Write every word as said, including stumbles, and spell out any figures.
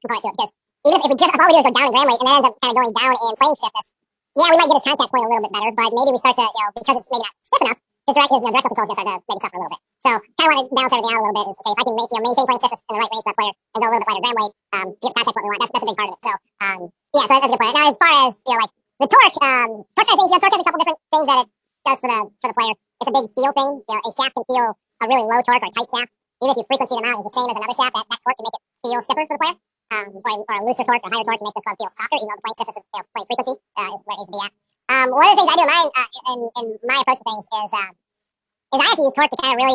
component to it, because even if, if we just, if all we do is go down in gram weight and then ends up kind of going down in playing stiffness, yeah, we might get his contact point a little bit better, but maybe we start to, you know, because it's maybe not stiff enough, his direct, his you know, directional control is going to start to maybe suffer a little bit. So kind of want to balance everything out a little bit. Is okay, if I can make, you know, maintain playing stiffness in the right range for that player and go a little bit lighter gram weight um, to get the contact point we want, that's, that's a big part of it. So um, yeah, so that's a good point. Now as far as, you know, like the torque, um, torque side of things, you know, torque has a couple different things that it does for the for the player. It's a big feel thing. You know, a shaft can feel a really low torque or a tight shaft. Even if you frequency them out is the same as another shaft, that, that torque can make it feel stiffer for the player. Um, or, a, or a looser torque or higher torque can make the club feel softer, even though the playing stiffness is, you know, playing frequency uh, is where it needs to be at. Um, one of the things I do in mine, uh, in, in my approach to things is, uh, is I actually use torque to kind of really